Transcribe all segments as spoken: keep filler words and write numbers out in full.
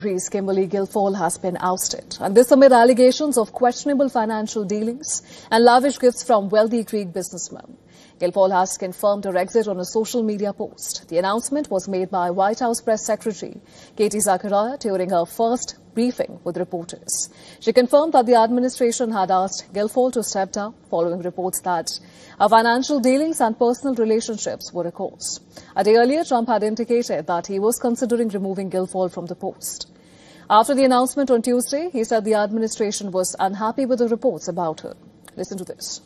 Kimberly Guilfoyle has been ousted, and this amid allegations of questionable financial dealings and lavish gifts from wealthy Greek businessmen. Guilfoyle has confirmed her exit on a social media post. The announcement was made by White House Press Secretary Katie Zachariah during her first briefing with reporters. She confirmed that the administration had asked Guilfoyle to step down following reports that her financial dealings and personal relationships were a cause. A day earlier, Trump had indicated that he was considering removing Guilfoyle from the post. After the announcement on Tuesday, he said the administration was unhappy with the reports about her. Listen to this.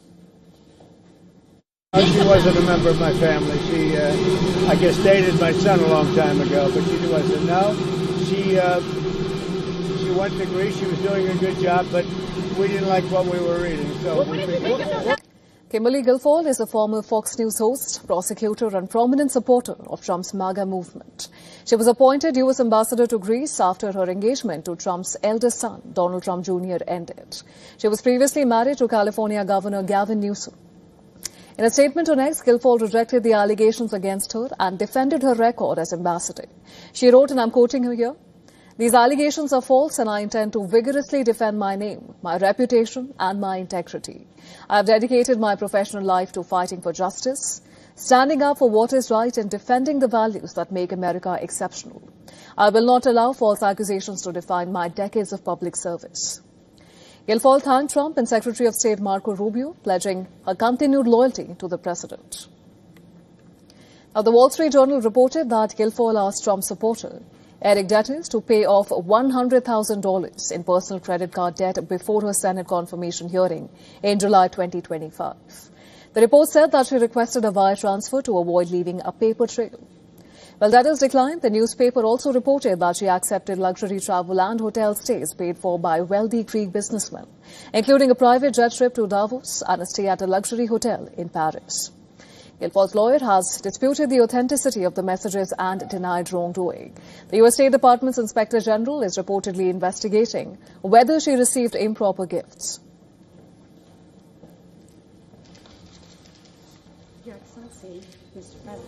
She wasn't a member of my family. She, uh, I guess, dated my son a long time ago, but she wasn't. No, she, uh, she went to Greece. She was doing a good job, but we didn't like what we were reading. So. What did you make of that? Kimberly Guilfoyle is a former Fox News host, prosecutor and prominent supporter of Trump's MAGA movement. She was appointed U S ambassador to Greece after her engagement to Trump's eldest son, Donald Trump Junior ended. She was previously married to California Governor Gavin Newsom. In a statement on X, Guilfoyle rejected the allegations against her and defended her record as ambassador. She wrote, and I'm quoting her here, "These allegations are false and I intend to vigorously defend my name, my reputation and my integrity. I have dedicated my professional life to fighting for justice, standing up for what is right and defending the values that make America exceptional. I will not allow false accusations to define my decades of public service." Guilfoyle thanked Trump and Secretary of State Marco Rubio, pledging her continued loyalty to the president. Now, the Wall Street Journal reported that Guilfoyle asked Trump supporter Eric Dettis to pay off one hundred thousand dollars in personal credit card debt before her Senate confirmation hearing in July twenty twenty-five. The report said that she requested a wire transfer to avoid leaving a paper trail. While Dettis declined, the newspaper also reported that she accepted luxury travel and hotel stays paid for by wealthy Greek businessmen, including a private jet trip to Davos and a stay at a luxury hotel in Paris. Guilfoyle's lawyer has disputed the authenticity of the messages and denied wrongdoing. The U S State Department's Inspector General is reportedly investigating whether she received improper gifts. Your Excellency, Mister President.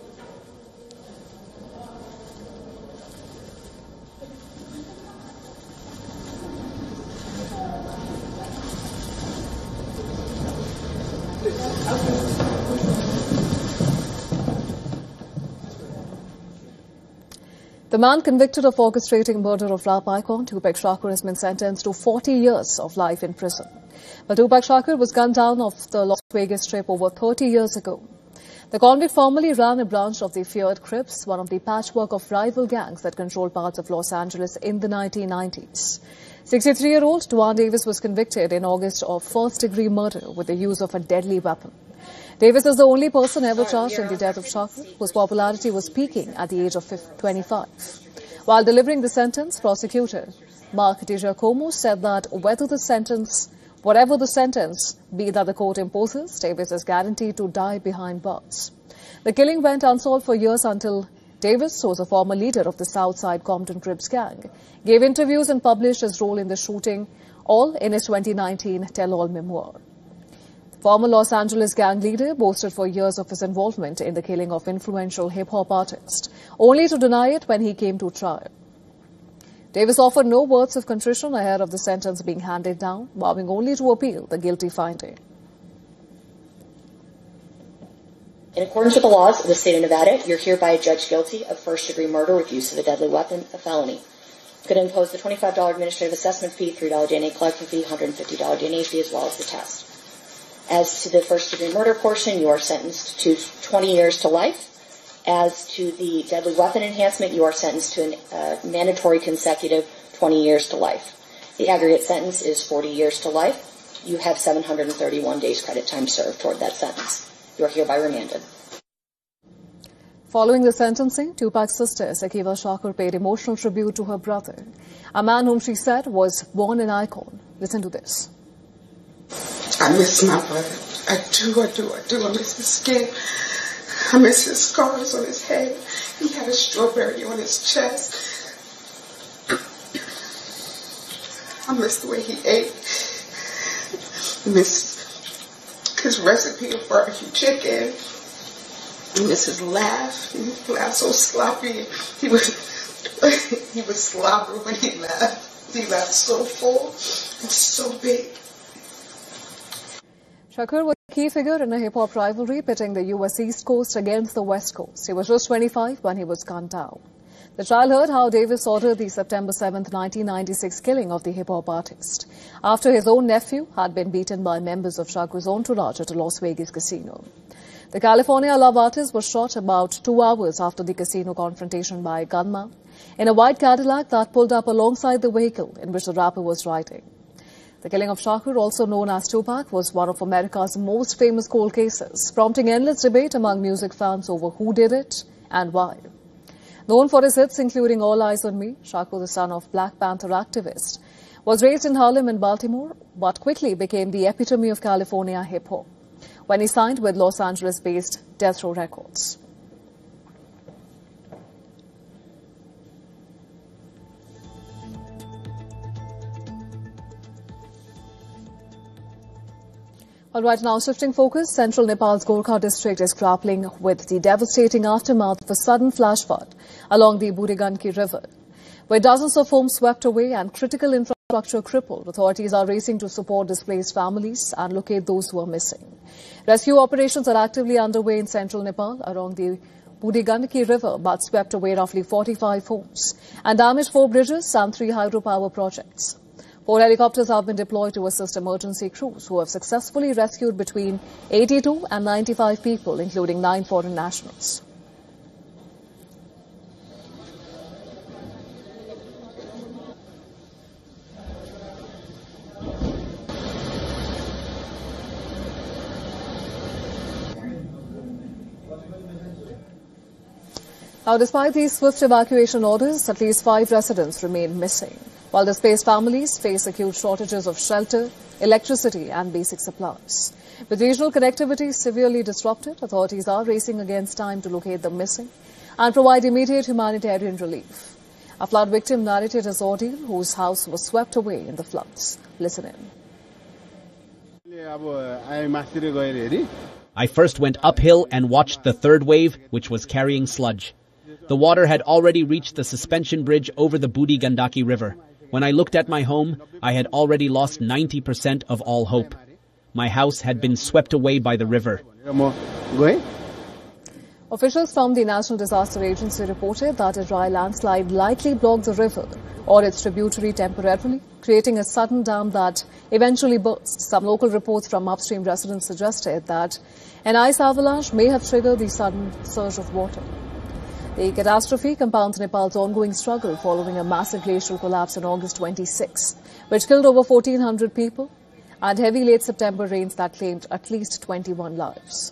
The man convicted of orchestrating murder of rap icon Tupac Shakur has been sentenced to forty years of life in prison. But Tupac Shakur was gunned down off the Las Vegas Strip over thirty years ago. The convict formerly ran a branch of the feared Crips, one of the patchwork of rival gangs that controlled parts of Los Angeles in the nineteen nineties. sixty-three-year-old Duane Davis was convicted in August of first-degree murder with the use of a deadly weapon. Davis is the only person ever charged in the death of Shakur, whose popularity was peaking at the age of twenty-five. While delivering the sentence, prosecutor Mark DiGiacomo said that whether the sentence, whatever the sentence be that the court imposes, Davis is guaranteed to die behind bars. The killing went unsolved for years until Davis, who was a former leader of the Southside Compton Crips gang, gave interviews and published his role in the shooting, all in his twenty nineteen tell-all memoir. Former Los Angeles gang leader boasted for years of his involvement in the killing of influential hip-hop artist, only to deny it when he came to trial. Davis offered no words of contrition ahead of the sentence being handed down, vowing only to appeal the guilty finding. In accordance with the laws of the state of Nevada, you're hereby judged guilty of first-degree murder with use of a deadly weapon, a felony. I'm going to impose the twenty-five dollars administrative assessment fee, three dollars D N A collection fee, one hundred fifty dollars D N A fee, as well as the test. As to the first-degree murder portion, you are sentenced to twenty years to life. As to the deadly weapon enhancement, you are sentenced to a uh, mandatory consecutive twenty years to life. The aggregate sentence is forty years to life. You have seven hundred thirty-one days credit time served toward that sentence. You are hereby remanded. Following the sentencing, Tupac's sister, Sakiva Shakur, paid emotional tribute to her brother, a man whom she said was born an icon. Listen to this. I miss my brother. I do, I do, I do. I miss his skin. I miss his scars on his head. He had a strawberry on his chest. I miss the way he ate. I miss his recipe of barbecue chicken. I miss his laugh. He laughed so sloppy. He would, He was slobber when he left. He left so full and so big. Shakur was a key figure in a hip-hop rivalry pitting the U S East Coast against the West Coast. He was just twenty-five when he was gunned down. The trial heard how Davis ordered the September seventh, nineteen ninety-six killing of the hip-hop artist after his own nephew had been beaten by members of Shakur's entourage at a Las Vegas casino. The California love artist was shot about two hours after the casino confrontation by a gunman in a white Cadillac that pulled up alongside the vehicle in which the rapper was riding. The killing of Shakur, also known as Tupac, was one of America's most famous cold cases, prompting endless debate among music fans over who did it and why. Known for his hits including All Eyes on Me, Shakur, the son of Black Panther activist, was raised in Harlem and Baltimore, but quickly became the epitome of California hip-hop when he signed with Los Angeles-based Death Row Records. All right, now shifting focus, central Nepal's Gorkha district is grappling with the devastating aftermath of a sudden flash flood along the Buri Gandki River, where dozens of homes swept away and critical infrastructure crippled. Authorities are racing to support displaced families and locate those who are missing. Rescue operations are actively underway in central Nepal along the Buri Gandki River, but swept away roughly forty-five homes and damaged four bridges and three hydropower projects. Four helicopters have been deployed to assist emergency crews who have successfully rescued between eighty-two and ninety-five people, including nine foreign nationals. Now, despite these swift evacuation orders, at least five residents remain missing, while displaced families face acute shortages of shelter, electricity and basic supplies. With regional connectivity severely disrupted, authorities are racing against time to locate the missing and provide immediate humanitarian relief. A flood victim narrated his ordeal, whose house was swept away in the floods. Listen in. I first went uphill and watched the third wave, which was carrying sludge. The water had already reached the suspension bridge over the Buri Gandaki River. When I looked at my home, I had already lost ninety percent of all hope. My house had been swept away by the river. Officials from the National Disaster Agency reported that a dry landslide likely blocked the river or its tributary temporarily, creating a sudden dam that eventually burst. Some local reports from upstream residents suggested that an ice avalanche may have triggered the sudden surge of water. The catastrophe compounds Nepal's ongoing struggle following a massive glacial collapse on August twenty-sixth, which killed over fourteen hundred people, and heavy late September rains that claimed at least twenty-one lives.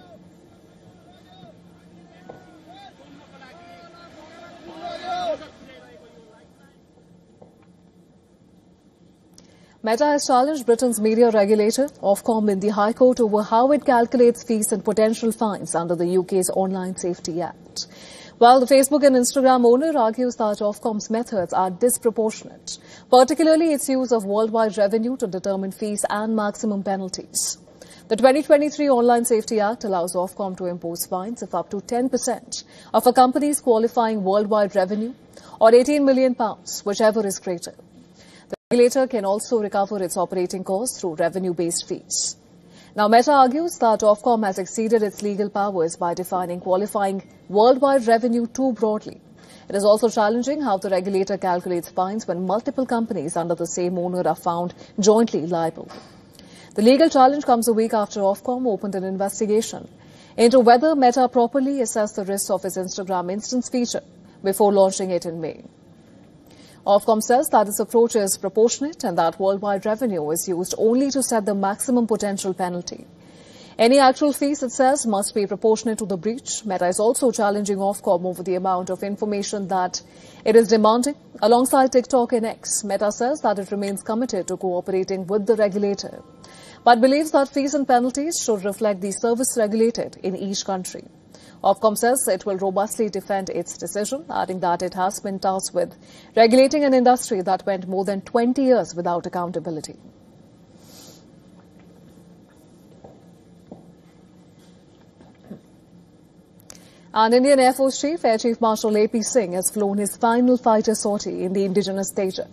Meta has challenged Britain's media regulator, Ofcom, in the High Court over how it calculates fees and potential fines under the U K's Online Safety Act. While the Facebook and Instagram owner argues that Ofcom's methods are disproportionate, particularly its use of worldwide revenue to determine fees and maximum penalties. The twenty twenty-three Online Safety Act allows Ofcom to impose fines of up to ten percent of a company's qualifying worldwide revenue, or eighteen million pounds, whichever is greater. The regulator can also recover its operating costs through revenue-based fees. Now, Meta argues that Ofcom has exceeded its legal powers by defining qualifying worldwide revenue too broadly. It is also challenging how the regulator calculates fines when multiple companies under the same owner are found jointly liable. The legal challenge comes a week after Ofcom opened an investigation into whether Meta properly assessed the risks of its Instagram Instance feature before launching it in May. Ofcom says that its approach is proportionate and that worldwide revenue is used only to set the maximum potential penalty. Any actual fees, it says, must be proportionate to the breach. Meta is also challenging Ofcom over the amount of information that it is demanding. Alongside TikTok and X, Meta says that it remains committed to cooperating with the regulator, but believes that fees and penalties should reflect the service regulated in each country. Ofcom says it will robustly defend its decision, adding that it has been tasked with regulating an industry that went more than twenty years without accountability. And Indian Air Force Chief, Air Chief Marshal A P Singh has flown his final fighter sortie in the indigenous Tejas.